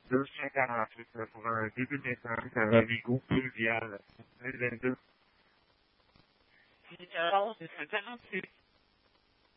Eu chegar na África por uma vida mecânica, vai vir com piada. Entendeu? Então, isso já não sei.